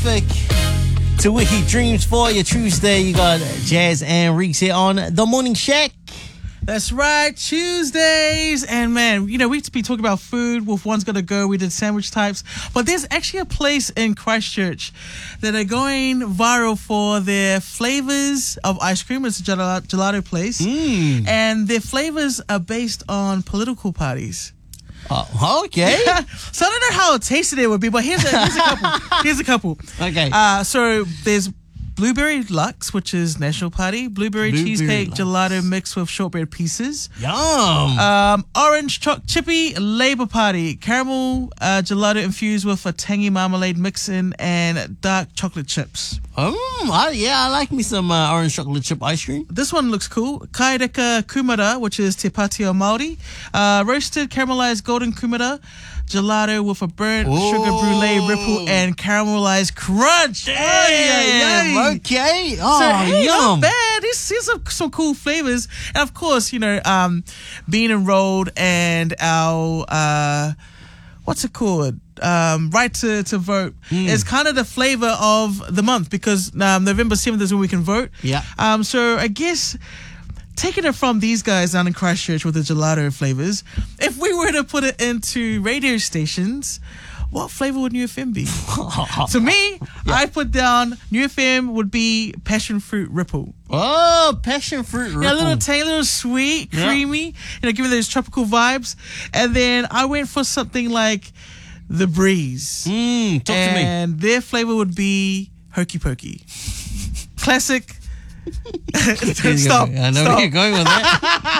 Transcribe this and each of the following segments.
To Wiki Dreams for your Tuesday. You got Jazz and Reeks here on The Morning Shack. That's right, Tuesdays. And man, you know, we've been talking about food. Wolf One's Gotta Go. We did sandwich types. But there's actually a place in Christchurch that are going viral for their flavors of ice cream. It's a gelato place. And their flavors are based on political parties. Oh, okay. So I don't know how tasty it would be, but here's a couple. Here's a couple. Okay. So there's Blueberry Lux, which is National Party. Blueberry cheesecake Lux. Gelato mixed with shortbread pieces. Yum. Orange Chippy Labour Party. Caramel gelato infused with a tangy marmalade mix-in and dark chocolate chips. I like me some orange chocolate chip ice cream. This one looks cool. Kaireka Kumara, which is Te Pāti o Māori. Roasted caramelized golden kumara. Gelato with a burnt sugar brulee ripple and caramelized crunch. Damn, okay. Oh, So, hey, yum. not bad. These are some cool flavors. And of course, you know, being enrolled and our, what's it called? Right to vote is kind of the flavor of the month because November 7th is when we can vote. Yeah. So I guess taking it from these guys down in Christchurch with the gelato flavors, if we were to put it into radio stations, what flavor would New FM be? To me, I put down New FM would be passion fruit ripple. Oh, passion fruit ripple. Yeah, a little tangy, a little sweet, creamy, you know, giving those tropical vibes. And then I went for something like the breeze. Talk to me. And their flavor would be hokey pokey. Classic. Stop. I know where you're going with that.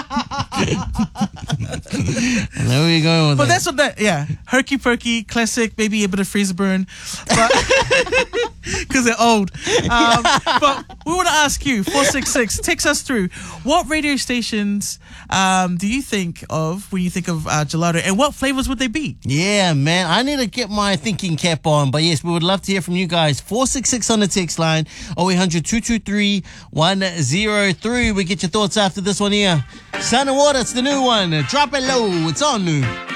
I know where you're going with But that. that's what hokey pokey, classic, maybe a bit of freezer burn, because they're old. But we want to ask you, 466, text us through. What radio stations do you think of when you think of gelato, and what flavors would they be? Yeah, man. I need to get my thinking cap on. But yes, we would love to hear from you guys. 466 on the text line. 0800 223 103. We get your thoughts after this one here. Sun and Water, it's the new one. Drop it low. It's on new.